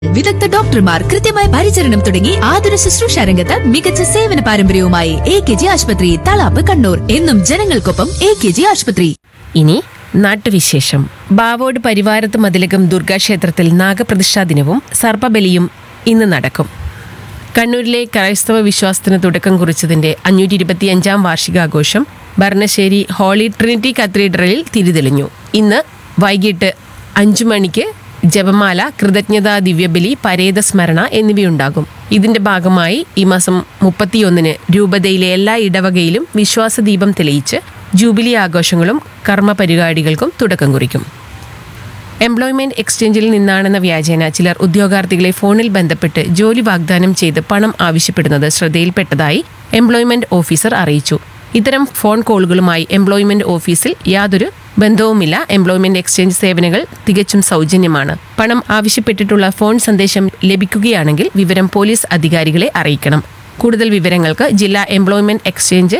വിദഗ്ധ ഡോക്ടർമാർ, കൃത്യമായ പരിചരണം തുടങ്ങി ആതുര ശുശ്രൂഷ രംഗത്ത് മികച്ച സേവന പാരമ്പര്യവുമായി AKG ആശുപത്രി, തളാപ്പ്, കണ്ണൂർ. എന്നും ജനങ്ങൾക്കൊപ്പം AKG ആശുപത്രി. ഇനി നാട്ടുവിശേഷം. ബാവോട് പരിവാരത്ത് മതിലകം ദുർഗാക്ഷേത്രത്തിൽ നാഗപ്രതിഷ്ഠാ ദിനവും സർപ്പബലിയും ഇന്ന് നടക്കും. കണ്ണൂരിലെ ക്രൈസ്തവ വിശ്വാസത്തിന് തുടക്കം കുറിച്ചതിന്റെ 525-ാം വാർഷികാഘോഷം ഭരണശ്ശേരി ഹോളി ട്രിനിറ്റി കത്തീഡ്രലിൽ തിരിതെളിഞ്ഞു. ഇന്ന് വൈകിട്ട് 5 മണിക്ക് ജപമാല, കൃതജ്ഞതാ ദിവ്യബലി, പരേത സ്മരണ എന്നിവയുണ്ടാകും. ഇതിന്റെ ഭാഗമായി ഈ മാസം 31-ന് രൂപതയിലെ എല്ലാ ഇടവകയിലും വിശ്വാസദീപം തെളിയിച്ച് ജൂബിലി ആഘോഷങ്ങളും കർമ്മ പരിപാടികൾക്കും തുടക്കം കുറിക്കും. എംപ്ലോയ്മെന്റ് എക്സ്ചേഞ്ചിൽ നിന്നാണെന്ന വ്യാജേന ചിലർ ഉദ്യോഗാർത്ഥികളെ ഫോണിൽ ബന്ധപ്പെട്ട് ജോലി വാഗ്ദാനം ചെയ്ത് പണം ആവശ്യപ്പെടുന്നത് ശ്രദ്ധയിൽപ്പെട്ടതായി എംപ്ലോയ്മെന്റ് ഓഫീസർ അറിയിച്ചു. ഇത്തരം ഫോൺ കോളുകളുമായി എംപ്ലോയ്മെന്റ് ഓഫീസിൽ യാതൊരു ബന്ധവുമില്ല. എംപ്ലോയ്മെന്റ് എക്സ്ചേഞ്ച് സേവനങ്ങൾ തികച്ചും സൗജന്യമാണ്. പണം ആവശ്യപ്പെട്ടിട്ടുള്ള ഫോൺ സന്ദേശം ലഭിക്കുകയാണെങ്കിൽ വിവരം പോലീസ് അധികാരികളെ അറിയിക്കണം. കൂടുതൽ വിവരങ്ങൾക്ക് ജില്ലാ employment exchange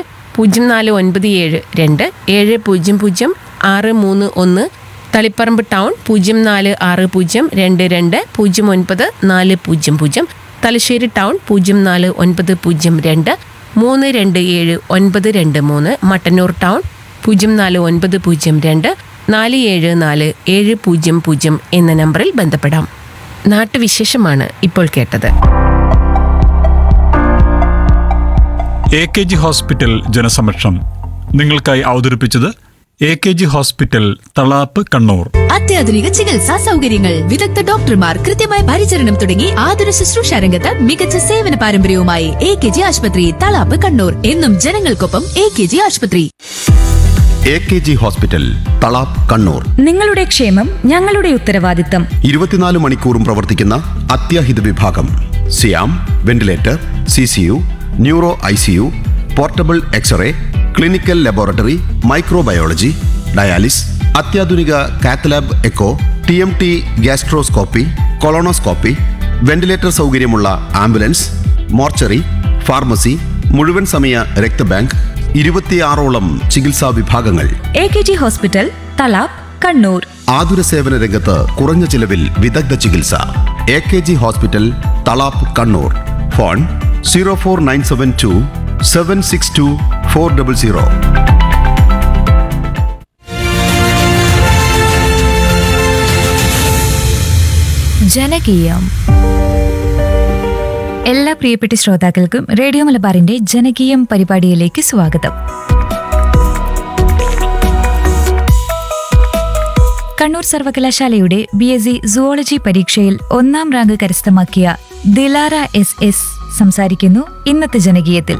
0497 2 700 631, Taliparamba town 0460 22 09 Thalassery town 0490 2 327 923, Mattannur town 0490 2 474 700 എന്ന നമ്പറിൽ ബന്ധപ്പെടാം. നാട്ടുവിശേഷമാണ് ഇപ്പോൾ കേട്ടത്. AKG ഹോസ്പിറ്റൽ ജനസമക്ഷം നിങ്ങൾക്കായി അവതരിപ്പിച്ചത് AKG ഹോസ്പിറ്റൽ, തളാപ്പ്, കണ്ണൂർ. അത്യാധുനിക ചികിത്സാ സൗകര്യങ്ങൾ, വിദഗ്ധ ഡോക്ടർമാർ, കൃത്യമായ പരിചരണം തുടങ്ങി ആതുര ശുശ്രൂഷ രംഗത്ത് മികച്ച സേവന പാരമ്പര്യവുമായി AKG ആശുപത്രി, തളാപ്പ്, കണ്ണൂർ. എന്നും ജനങ്ങൾക്കൊപ്പം AKG ആശുപത്രി. AKG hospital, Thalap, Kannur. നിങ്ങളുടെ ക്ഷേമം ഞങ്ങളുടെ ഉത്തരവാദിത്തം. 24 മണിക്കൂറും പ്രവർത്തിക്കുന്ന അത്യാഹിത വിഭാഗം, സിയാം, ventilator, CCU, neuro ICU, portable x-ray, clinical laboratory, microbiology, dialysis, അത്യാധുനിക cath lab echo, TMT gastroscopy, colonoscopy, ventilator സൗകര്യമുള്ള ആംബുലൻസ്, മോർച്ചറി, ഫാർമസി, മുഴുവൻ സമയ രക്തബാങ്ക്, 26ഓളം ചികിത്സാ വിഭാഗങ്ങൾ. AKG hospital, Thalap, Kannur. ആതുര സേവന രംഗത്ത് കുറഞ്ഞ ചിലവിൽ വിദഗ്ധ ചികിത്സ. AKG hospital, Thalap, Kannur. Phone 04972 762 400. ജനകീയം. എല്ലാ പ്രിയപ്പെട്ട ശ്രോതാക്കൾക്കും റേഡിയോ മലബാറിന്റെ ജനകീയം പരിപാടിയിലേക്ക് സ്വാഗതം. കണ്ണൂർ സർവകലാശാലയുടെ BSc സുവോളജി പരീക്ഷയിൽ 1ാം റാങ്ക് കരസ്ഥമാക്കിയ ദിലാര SS സംസാരിക്കുന്നു ഇന്നത്തെ ജനകീയത്തിൽ.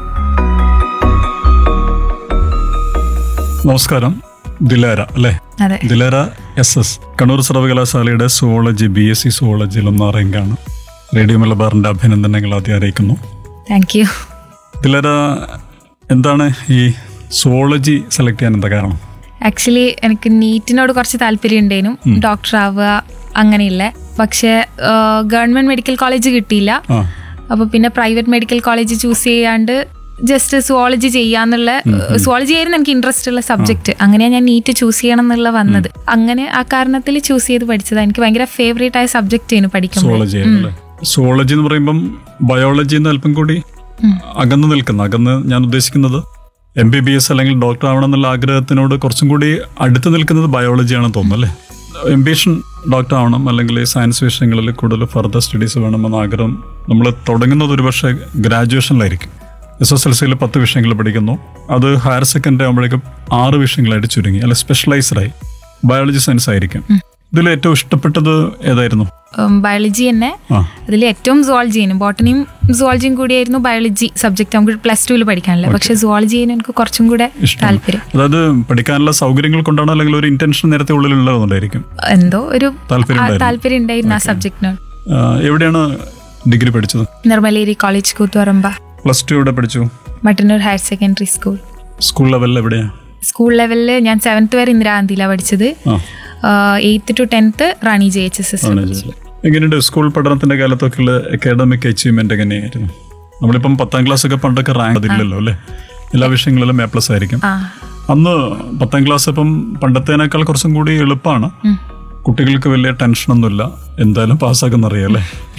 നമസ്കാരം. ദിലാര അല്ലേ? അതെ. ദിലാര SS കണ്ണൂർ സർവകലാശാലയുടെ സുവോളജി BSc സുവോളജിയിൽ 1ാം റാങ്കാണ്. റേഡിയോ മലബാറിന്റെ അഭിനന്ദനങ്ങൾ ആദ്യം അറിയിക്കുന്നു. Thank you. ദിലാര, എന്താണ് ഈ സുവോളജി സെലക്ട് ചെയ്യാൻ എന്താ കാരണം? ആക്ച്വലി എനിക്ക് നീറ്റിനോട് കുറച്ച് താല്പര്യം ഉണ്ടായിരുന്നു, ഡോക്ടർ ആവുക അങ്ങനെയില്ല. പക്ഷേ ഗവൺമെന്റ് മെഡിക്കൽ കോളേജ് കിട്ടിയില്ല. അപ്പൊ പിന്നെ പ്രൈവറ്റ് മെഡിക്കൽ കോളേജ് ചൂസ് ചെയ്യാണ്ട് ജസ്റ്റ് സുവോളജി ചെയ്യാന്നുള്ള, സുവോളജി ആയിരുന്നു എനിക്ക് ഇൻട്രസ്റ്റ് ഉള്ള സബ്ജക്ട്. അങ്ങനെയാണ് ഞാൻ നീറ്റ് ചൂസ് ചെയ്യണം എന്നുള്ള വന്നത്. അങ്ങനെ ആ കാരണത്തിൽ ചൂസ് ചെയ്ത് പഠിച്ചതാണ്. എനിക്ക് ഭയങ്കര ഫേവറേറ്റ് ആയ സബ്ജക്ട് ആയിരുന്നു പഠിക്കുമ്പോൾ. സുവോളജി എന്ന് പറയുമ്പം ബയോളജി എന്ന് അല്പം കൂടി അകന്ന് ഞാൻ ഉദ്ദേശിക്കുന്നത് MBBS അല്ലെങ്കിൽ ഡോക്ടർ ആവണം എന്നുള്ള ആഗ്രഹത്തിനോട് കുറച്ചും കൂടി അടുത്ത് നിൽക്കുന്നത് ബയോളജിയാണെന്ന് തോന്നുന്നു അല്ലേ? എംബിഷൻ ഡോക്ടർ ആവണം അല്ലെങ്കിൽ സയൻസ് വിഷയങ്ങളിൽ കൂടുതൽ ഫർദർ സ്റ്റഡീസ് വേണമെന്ന ആഗ്രഹം നമ്മൾ തുടങ്ങുന്നത് ഒരുപക്ഷെ ഗ്രാജുവേഷനിലായിരിക്കും. SSLCയിൽ 10 വിഷയങ്ങൾ പഠിക്കുന്നു. അത് ഹയർ സെക്കൻഡറി ആകുമ്പോഴേക്കും 6 വിഷയങ്ങളായിട്ട് ചുരുങ്ങി, അല്ലെ സ്പെഷ്യലൈസ്ഡായി. ബയോളജി സയൻസ് ആയിരിക്കും. ഇതിൽ ഏറ്റവും ഇഷ്ടപ്പെട്ടത് ഏതായിരുന്നു? ബയോളജി തന്നെ. അതിൽ ഏറ്റവും സുവോളജിയാണ്. ബോട്ടണിയും സുവോളജിയും കൂടിയായിരുന്നു ബയോളജി സബ്ജക്ട് നമുക്ക് +2 പഠിക്കാനല്ല. പക്ഷെ സുവോളജി എനിക്ക് കുറച്ചും കൂടെ താല്പര്യം. അതായത് പഠിക്കാനുള്ള സൗകര്യങ്ങൾ കൊണ്ടാണോ അല്ലെങ്കിൽ ഒരു ഇന്റൻഷൻ നേരത്തെ ഉള്ളിലുള്ളതുകൊണ്ടായിരിക്കും? എന്തോ ഒരു താല്പര്യം ഉണ്ടായിരുന്നു ആ സബ്ജക്റ്റിനോട്. എവിടെയാണ് ഡിഗ്രി പഠിച്ചത്? നിർമ്മലേരി കോളേജ്, കൂത്തുപറമ്പ. +2 എവിടെ പഠിച്ചു? Mattannur higher secondary school. School ലെവലിൽ എവിടെയാ? സ്കൂൾ ലെവലിൽ ഞാൻ 7th വരെ ഇന്ദിരാഗാന്ധിയിലാണ് പഠിച്ചത്. 8th to 10th Rani JHSS. എങ്ങനെയുണ്ട് സ്കൂൾ പഠനത്തിന്റെ കാലത്തൊക്കെയുള്ള അക്കാഡമിക് അച്ചീവ്മെന്റ് എങ്ങനെയായിരുന്നു? നമ്മളിപ്പം 10ാം ക്ലാസ് ഒക്കെ പണ്ടൊക്കെ റാങ്ക് അതില്ലല്ലോ അല്ലേ? എല്ലാ വിഷയങ്ങളിലും A+ ആയിരിക്കും. അന്ന് 10ാം ക്ലാസ് ഇപ്പം പണ്ടത്തേനേക്കാൾ കുറച്ചും കൂടി എളുപ്പമാണ്. കുട്ടികൾക്ക് വലിയ ടെൻഷനൊന്നുമില്ല, എന്തായാലും പാസ്സാക്കുന്നറിയാം അല്ലേ?